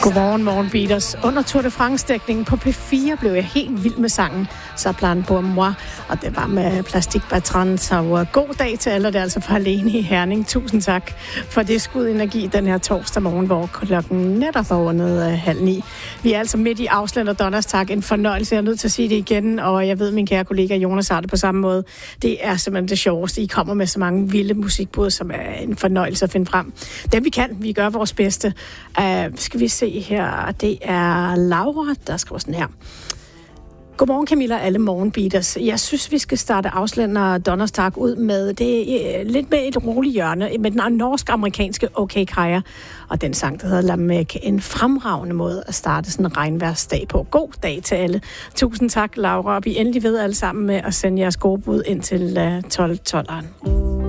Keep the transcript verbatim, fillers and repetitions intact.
Godmorgen, Morgenbeaters. Under Tour de France-dækningen på P fire blev jeg helt vild med sangen Ça plane pour moi, og det var med Plastic Bertrand. Så god dag til alle, det er altså fra Alene i Herning. Tusind tak for det skud energi den her torsdag morgen, hvor klokken netop var under halv ni. Vi er altså midt i Ausland og Donnerstag. En fornøjelse, jeg er nødt til at sige det igen, og jeg ved, min kære kollega Jonas har det på samme måde. Det er simpelthen det sjoveste. I kommer med så mange vilde musikbud, som er en fornøjelse at finde frem. Det vi kan, vi gør vores bedste. Uh, skal vi se her, det er Laura, der skriver sådan her. Godmorgen Camilla, alle morgenbeaters. Jeg synes, vi skal starte Ausland og Donnerstag ud med det lidt med et roligt hjørne, med den norsk-amerikanske OK Kaja, og den sang, der hedder La Mec. En fremragende måde at starte sådan en regnværsdag på. God dag til alle. Tusind tak, Laura, og vi endelig ved alle sammen med at sende jeres gode bud ind til tolv tolveren.